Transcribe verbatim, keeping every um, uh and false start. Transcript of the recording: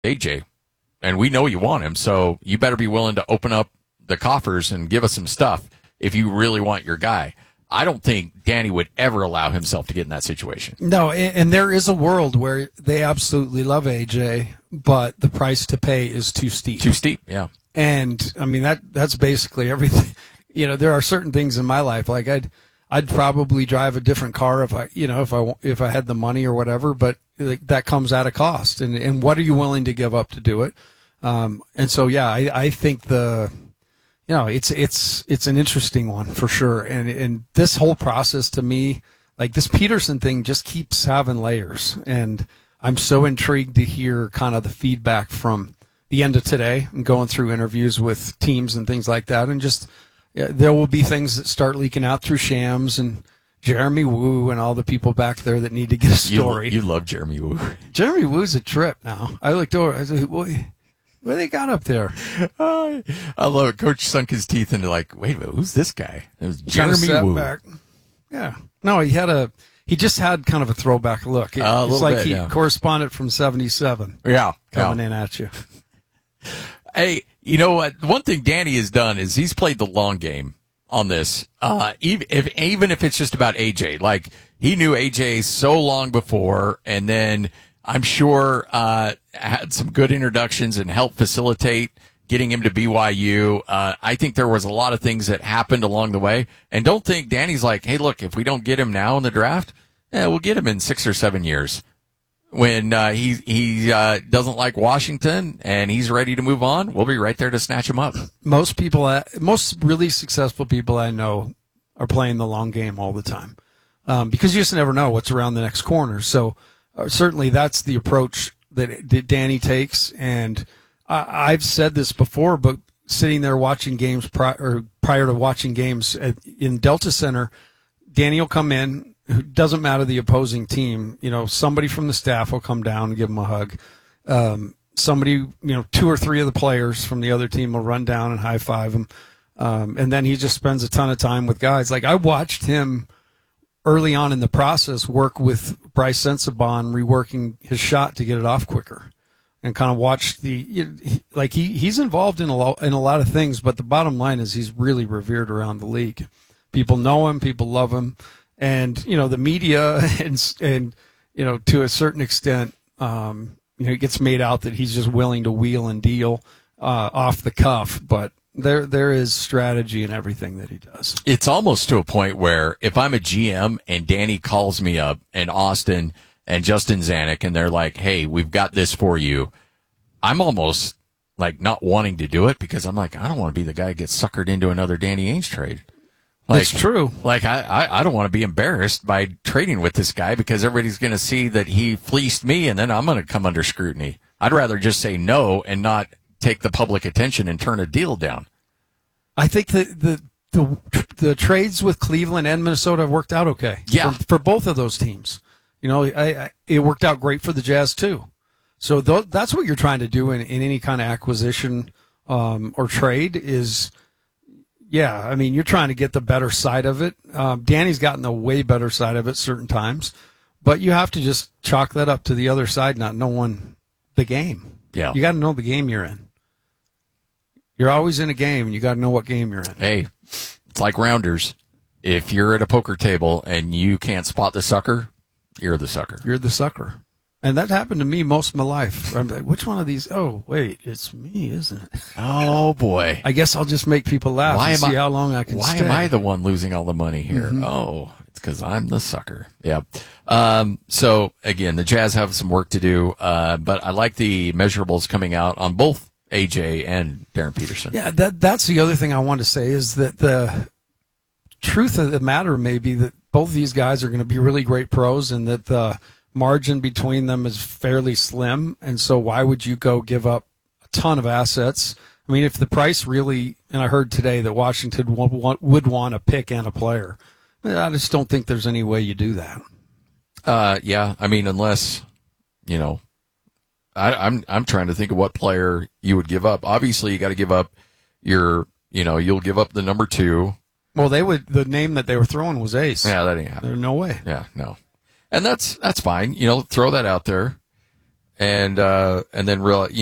A J, and we know you want him, so you better be willing to open up the coffers and give us some stuff if you really want your guy. I don't think Danny would ever allow himself to get in that situation. No, and, and there is a world where they absolutely love A J, but the price to pay is too steep. Too steep, yeah. And I mean that that's basically everything. You know, there are certain things in my life, like I'd I'd probably drive a different car if I, you know, if I if I had the money or whatever, but like, that comes at a cost. And and what are you willing to give up to do it? Um, and so yeah, I I think the You know, it's it's it's an interesting one for sure, and and this whole process to me, like this Peterson thing, just keeps having layers, and I'm so intrigued to hear kind of the feedback from the end of today and going through interviews with teams and things like that, and just yeah, there will be things that start leaking out through Shams and Jeremy Woo and all the people back there that need to get a story. You, you love Jeremy Woo. Jeremy Woo's a trip now. I looked over, I said, boy. What they got up there? Uh, I love it. Coach sunk his teeth into like, wait a minute, who's this guy? It was Jeremy Woo. Back. Yeah. No, he had a, he just had kind of a throwback look. It, uh, it's like bit, he yeah. corresponded from seventy-seven. Yeah. Coming yeah. in at you. Hey, you know what? One thing Danny has done is he's played the long game on this. Uh, even if, even if it's just about A J, like he knew A J so long before, and then I'm sure uh had some good introductions and helped facilitate getting him to B Y U. Uh I think there was a lot of things that happened along the way. And don't think Danny's like, hey, look, if we don't get him now in the draft, yeah, we'll get him in six or seven years. When uh he he uh doesn't like Washington and he's ready to move on, we'll be right there to snatch him up. Most people, uh, most really successful people I know are playing the long game all the time. Um because you just never know what's around the next corner. So Uh, certainly that's the approach that, that Danny takes. And I, I've said this before, but sitting there watching games pri- or prior to watching games at, in Delta Center, Danny will come in. It doesn't matter the opposing team. You know, somebody from the staff will come down and give him a hug. Um, somebody, you know, two or three of the players from the other team will run down and high five him. Um, and then he just spends a ton of time with guys. Like I watched him early on in the process work with Bryce Sensabaugh, reworking his shot to get it off quicker, and kind of watch the, like he, he's involved in a lot, in a lot of things, but the bottom line is he's really revered around the league. People know him, people love him. And, you know, the media and, and, you know, to a certain extent, um, you know, it gets made out that he's just willing to wheel and deal, uh, off the cuff, but There, there is strategy in everything that he does. It's almost to a point where if I'm a G M and Danny calls me up and Austin and Justin Zanuck and they're like, hey, we've got this for you, I'm almost like not wanting to do it because I'm like, I don't want to be the guy that gets suckered into another Danny Ainge trade. Like, That's true. Like, I, I, I don't want to be embarrassed by trading with this guy because everybody's going to see that he fleeced me and then I'm going to come under scrutiny. I'd rather just say no and not take the public attention and turn a deal down. I think the the the, the trades with Cleveland and Minnesota have worked out okay. Yeah, for, for both of those teams. You know, I, I, it worked out great for the Jazz too. So th- that's what you're trying to do in, in any kind of acquisition um, or trade is, yeah. I mean, you're trying to get the better side of it. Um, Danny's gotten the way better side of it certain times, but you have to just chalk that up to the other side not knowing the game. Yeah, you got to know the game you're in. You're always in a game, and you got to know what game you're in. Hey, it's like rounders. If you're at a poker table and you can't spot the sucker, you're the sucker. You're the sucker. And that happened to me most of my life. I'm like, which one of these? Oh, wait, it's me, isn't it? Oh, boy. I guess I'll just make people laugh why and see I, how long I can why stay. am I the one losing all the money here? Mm-hmm. Oh, it's because I'm the sucker. Yeah. Um, so, again, the Jazz have some work to do, uh, but I like the measurables coming out on both A J and Darren Peterson. Yeah, that that's the other thing I want to say is that the truth of the matter may be that both of these guys are going to be really great pros and that the margin between them is fairly slim. And so why would you go give up a ton of assets? I mean, if the price really, and I heard today that Washington would want, would want a pick and a player, I just don't think there's any way you do that. Uh, yeah, I mean, unless, you know, I, I'm I'm trying to think of what player you would give up. Obviously, you got to give up your, you know, you'll give up the number two. Well, they would. The name that they were throwing was Ace. Yeah, that ain't happening. There's no way. Yeah, no, and that's that's fine. You know, throw that out there, and uh, and then real, you